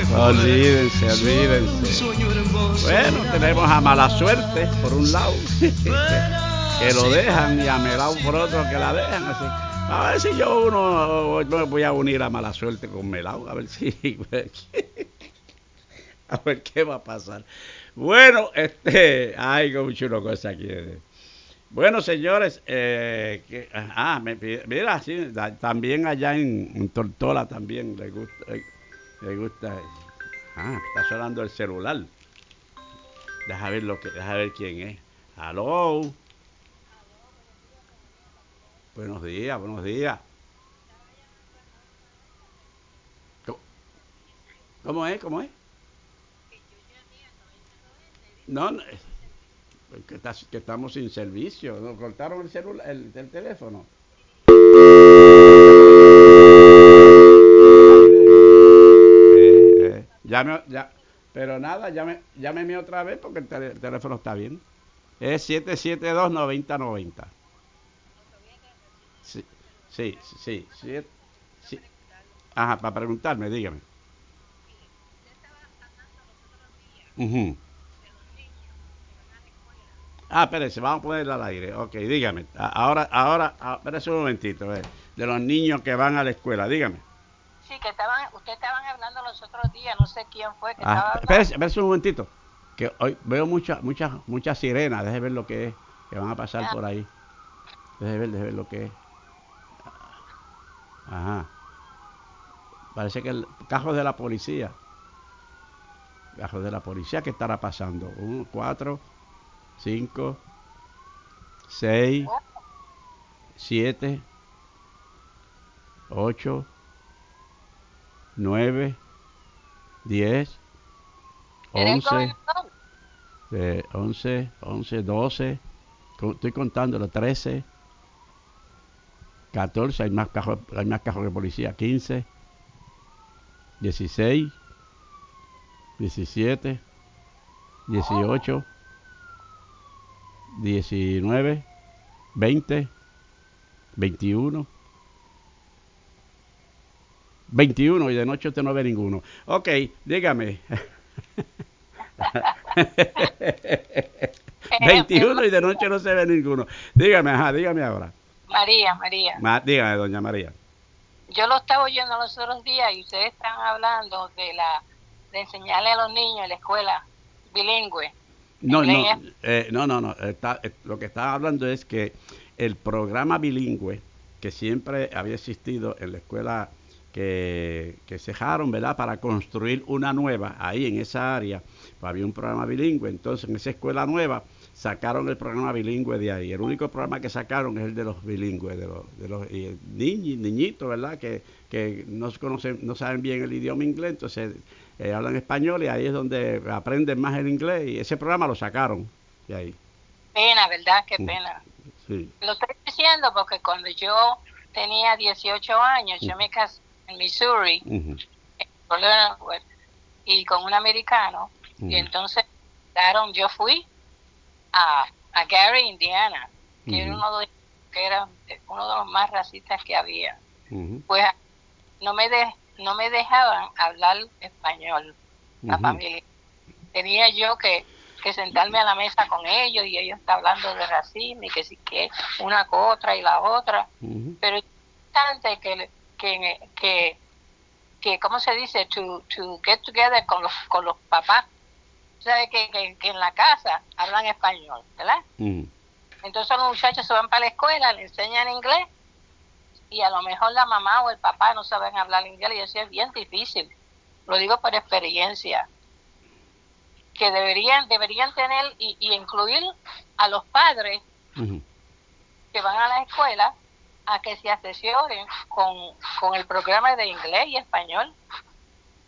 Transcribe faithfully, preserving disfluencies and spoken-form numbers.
Olvídense, olvídense. Bueno, tenemos a Mala Suerte por un lado, que lo dejan, y a Melao por otro, que la dejan así. A ver si yo uno me voy a unir a Mala Suerte con Melao, a ver si a ver qué va a pasar. Bueno, este, ay, como chulo cosa aquí. Bueno, señores, eh, que, ah, me, mira, sí, da, también allá en, en Tortola también le gusta, eh, le gusta. Ah, está sonando el celular. Deja ver lo que, deja ver quién es. Aló. Buenos días, buenos días. ¿Cómo, cómo es? ¿Cómo es? No, no, que, está, que estamos sin servicio. Nos cortaron el celular, el, el teléfono. Eh, eh, llame, ya, pero nada, llame, llámeme otra vez porque el, tele, el teléfono está bien. Es siete siete dos, nueve cero nueve cero. Sí, sí, sí, sí, sí. Ajá, para preguntarme, dígame. Uh-huh. Ah, espérese, vamos a ponerla al aire. Ok, dígame. Ahora, ahora, ah, espérese un momentito. Eh, de los niños que van a la escuela, dígame. Sí, que estaban, ustedes estaban hablando los otros días, no sé quién fue que Ah, estaba espérese, hablando. espérese un momentito. Que hoy veo muchas, muchas, muchas sirenas. Deje ver lo que es. Que van a pasar Ah, por ahí. Deje ver, deje ver lo que es. Ajá. Parece que el cajo de la policía. Cajo de la policía, ¿qué estará pasando? Uno, cuatro, cinco, seis, oh, siete, ocho, nueve, diez, era el once, gobernador. eh, once, once, doce, estoy contando los trece, catorce, hay más cajos, hay más cajos que policía, quince, dieciséis, diecisiete, Oh, dieciocho, diecinueve, veinte, veintiuno, veintiuno y de noche usted no ve ninguno. Ok, dígame. eh, eh, veintiuno y de noche no se ve ninguno. Dígame, ajá, dígame ahora. María, María. Ma, dígame, doña María. Yo lo estaba oyendo los otros días y ustedes están hablando de la de enseñarle a los niños en la escuela bilingüe, No, inglés no, y español. eh, no, no, no. Está, eh, lo que estaba hablando es que el programa bilingüe que siempre había existido en la escuela que, que cejaron, ¿verdad? Para construir una nueva, ahí en esa área, pues había un programa bilingüe. Entonces, en esa escuela nueva sacaron el programa bilingüe de ahí. El único programa que sacaron es el de los bilingües, de los, de los y niños, niñitos, ¿verdad? Que, que no conocen, no saben bien el idioma inglés, entonces eh, hablan español y ahí es donde aprenden más el inglés y ese programa lo sacaron de ahí. Pena, ¿verdad? Qué Mm, pena. sí. Lo estoy diciendo porque cuando yo tenía dieciocho años, Mm, yo me casé en Missouri, mm, en Leonard, y con un americano, y mm, entonces daron, yo fui a, a Gary, Indiana, que era mm, uno de, que era uno de los más racistas que había. mm, Pues no me de, no me dejaban hablar español, la mm, familia. Tenía yo que, que sentarme a la mesa con ellos y ellos estaban hablando de racismo y que sí que una cosa y la otra. mm, Pero es importante que, que, que, que, ¿cómo se dice? To, to get together con los, con los papás. ¿Sabes? Que, que, que en la casa hablan español, ¿verdad? mm. Entonces los muchachos se van para la escuela, le enseñan inglés y a lo mejor la mamá o el papá no saben hablar inglés y eso es bien difícil. Lo digo por experiencia. Que deberían, deberían tener y, y incluir a los padres Mm. que van a la escuela a que se asesoren con, con el programa de inglés y español.